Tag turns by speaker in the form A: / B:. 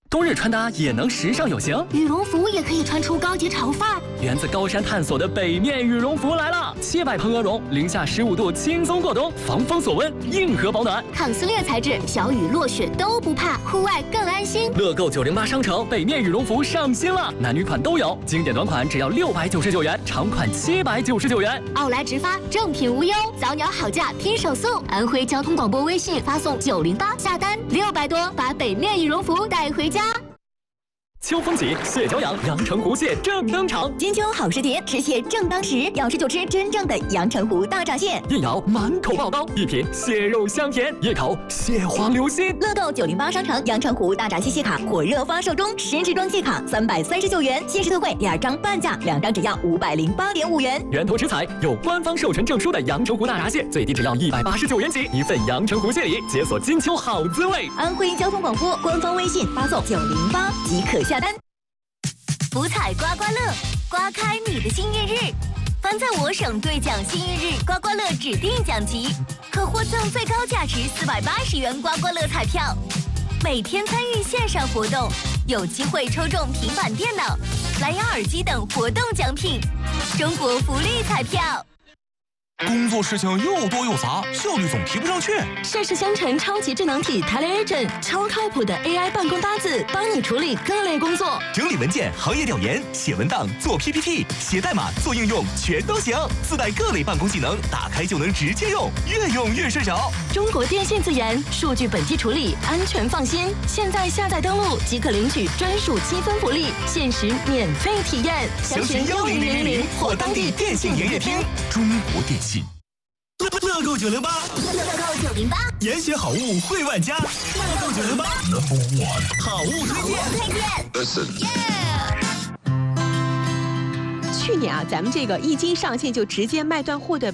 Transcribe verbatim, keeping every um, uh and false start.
A: 冬日穿搭也能时尚有型，
B: 羽绒服也可以穿出高级潮范儿。
A: 源自高山探索的北面羽绒服来了，切百蓬鹅绒，零下十五度轻松过冬，防风锁温，硬核保暖，
B: 抗撕裂材质，小雨落雪都不怕，户外更安心。
A: 乐购九零八商城北面羽绒服上新了，男女款都有，经典短款只要六百九十九元，长款七百九十九元。
B: 奥莱直发，正品无忧，早鸟好价拼手速。安徽交通广播微信发送九零八下单六百多，把北面羽绒服带回家。
A: 秋风起，蟹脚痒，阳澄湖蟹正登场。
C: 金秋好时节，吃蟹正当时，要吃就吃真正的阳澄湖大闸蟹。
A: 一咬满口爆膏，一品蟹肉香甜，一口蟹黄流心。
C: 乐购九零八商城阳澄湖大闸蟹蟹卡火热发售中，十支装蟹卡三百三十九元，限时特惠两张半价，两张只要五百零八点五元。
A: 源头食材有官方授权证书的阳澄湖大闸蟹，最低只要一百八十九元起，一份阳澄湖蟹礼，解锁金秋好滋味。
C: 安徽交通广播官方微信发送九零八即可下单。
D: 福彩刮刮乐，刮开你的幸运日。凡在我省兑奖幸运日刮刮乐指定奖级，可获赠最高价值四百八十元刮刮乐彩票。每天参与线上活动，有机会抽中平板电脑、蓝牙耳机等活动奖品。中国福利彩票。
E: 工作事情又多又杂，效率总提不上去。
F: 盛世香城超级智能体 TeleAgent， 超靠谱的 A I 办公搭子，帮你处理各类工作，
E: 整理文件、行业调研、写文档、做 P P T、写代码、做应用，全都行。自带各类办公技能，打开就能直接用，越用越顺手。
F: 中国电信自研，数据本地处理，安全放心。现在下载登录即可领取专属积分福利，限时免费体验。
E: 详询幺零零零零或当地电信营业厅。中国电信。
G: 乐购九零八，
D: 乐购九零八，
G: 严选好物惠万家。乐购九零八 ，Number One， 好物推荐。
D: 推荐。
H: 去年啊，咱们这个一经上线就直接卖断货的